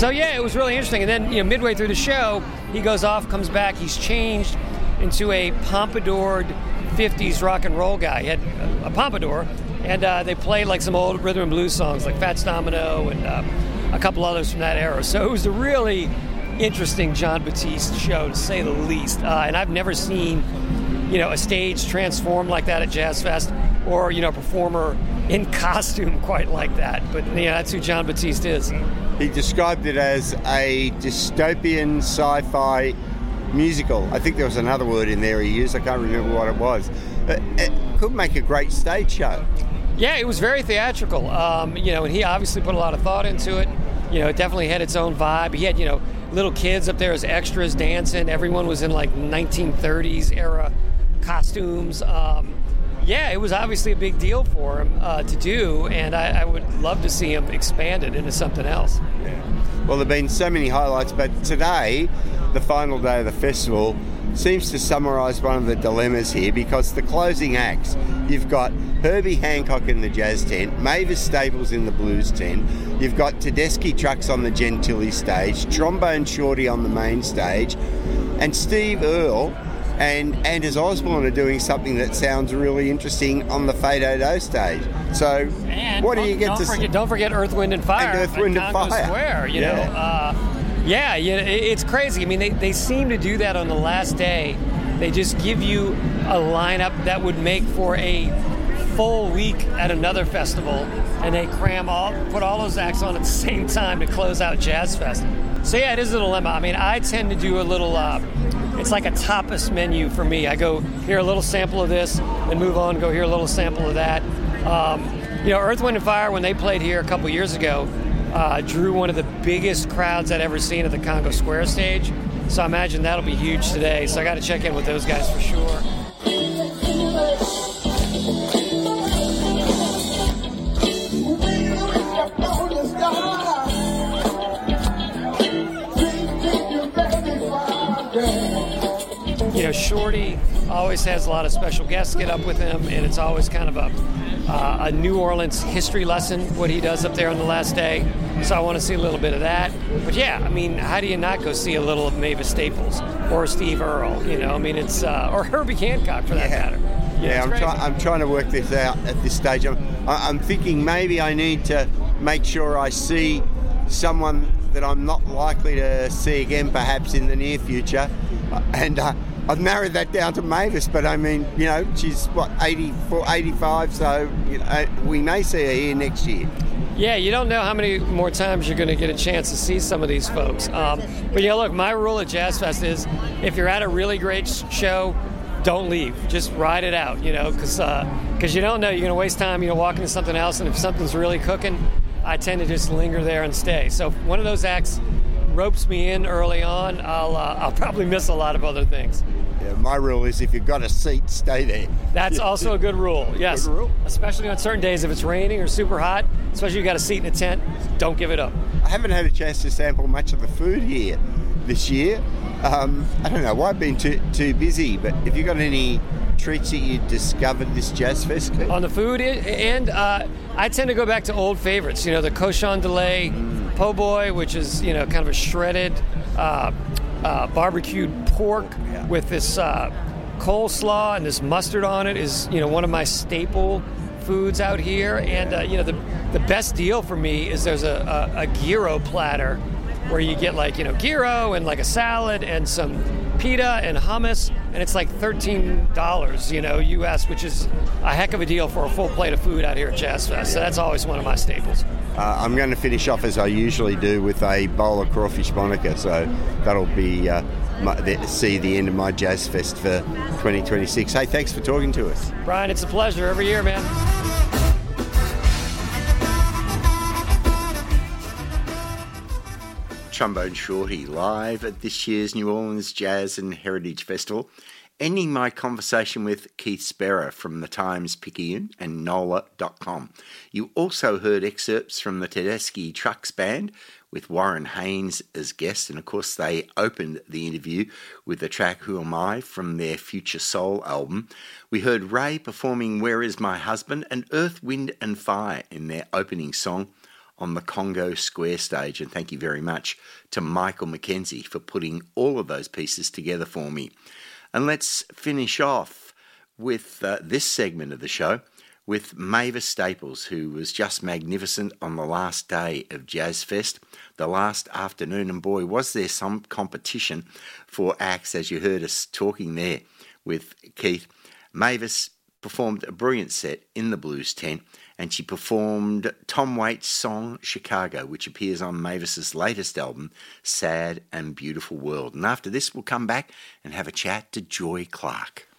So, yeah, it was really interesting. And then, midway through the show, he goes off, comes back. He's changed into a pompadoured 50s rock and roll guy. He had a pompadour, and they played like some old rhythm and blues songs like Fats Domino and a couple others from that era. So it was a really interesting Jon Batiste show, to say the least. And I've never seen, a stage transform like that at Jazz Fest, or, a performer in costume quite like that. But, that's who Jon Batiste is. He described it as a dystopian sci-fi musical. I think there was another word in there he used. I can't remember what it was. But it could make a great stage show. Yeah, it was very theatrical. And he obviously put a lot of thought into it. It definitely had its own vibe. He had, little kids up there as extras dancing. Everyone was in like 1930s era costumes. Yeah, it was obviously a big deal for him to do, and I would love to see him expanded into something else. Yeah. Well, there have been so many highlights, but today, the final day of the festival, seems to summarise one of the dilemmas here, because the closing acts, you've got Herbie Hancock in the jazz tent, Mavis Staples in the blues tent, you've got Tedeschi Trucks on the Gentilly stage, Trombone Shorty on the main stage, and Steve Earle and Anders Osborne are doing something that sounds really interesting on the Fado stage. So, and what do you get to... Don't forget Earth, Wind and Fire. And Earth, Wind and Congo Fire. Square, you know. It's crazy. I mean, they seem to do that on the last day. They just give you a lineup that would make for a full week at another festival, and they put all those acts on at the same time to close out Jazz Fest. So yeah, it is a dilemma. I mean, I tend to do a little, it's like a tapas menu for me. I go hear a little sample of this, then move on, go hear a little sample of that. Earth, Wind and Fire, when they played here a couple years ago, drew one of the biggest crowds I'd ever seen at the Congo Square stage. So I imagine that'll be huge today. So I got to check in with those guys for sure. Shorty always has a lot of special guests get up with him, and it's always kind of a New Orleans history lesson, what he does up there on the last day. So I want to see a little bit of that. But yeah, I mean, how do you not go see a little of Mavis Staples or Steve Earle? It's or Herbie Hancock for that matter. I'm trying to work this out at this stage. I'm thinking maybe I need to make sure I see someone that I'm not likely to see again, perhaps in the near future, and I've narrowed that down to Mavis, but I mean, she's 84, 85, so we may see her here next year. Yeah, you don't know how many more times you're going to get a chance to see some of these folks. But look, my rule at Jazz Fest is if you're at a really great show, don't leave. Just ride it out, because you don't know. You're going to waste time, walking to something else, and if something's really cooking, I tend to just linger there and stay. So if one of those acts ropes me in early on, I'll probably miss a lot of other things. Yeah, my rule is if you've got a seat, stay there. That's also a good rule, yes. Good rule. Especially on certain days if it's raining or super hot, especially if you've got a seat in a tent, don't give it up. I haven't had a chance to sample much of the food here this year. I don't know why I've been too busy, but have you got any treats that you discovered this Jazz Fest? On the food end, I tend to go back to old favorites. The cochon de lait po' boy, which is kind of a shredded barbecued pork with this coleslaw and this mustard on it is one of my staple foods out here. And the best deal for me is there's a gyro platter where you get gyro and a salad and some pita and hummus, and it's like $13, US, which is a heck of a deal for a full plate of food out here at Jazz Fest. So that's always one of my staples. I'm going to finish off as I usually do with a bowl of crawfish Monica, so that'll be see the end of my Jazz Fest for 2026. Hey, thanks for talking to us. Brian, it's a pleasure every year, man. Trombone Shorty live at this year's New Orleans Jazz and Heritage Festival, ending my conversation with Keith Sparrow from the Times-Picayune and NOLA.com. You also heard excerpts from the Tedeschi Trucks Band with Warren Haynes as guest, and of course they opened the interview with the track Who Am I from their Future Soul album. We heard Ray performing Where Is My Husband and Earth, Wind and Fire in their opening song on the Congo Square stage. And thank you very much to Michael McKenzie for putting all of those pieces together for me. And let's finish off with this segment of the show with Mavis Staples, who was just magnificent on the last day of Jazz Fest, the last afternoon. And boy, was there some competition for acts, as you heard us talking there with Keith. Mavis performed a brilliant set in the Blues Tent, and she performed Tom Waits' song Chicago, which appears on Mavis's latest album, Sad and Beautiful World. And after this, we'll come back and have a chat to Joy Clark.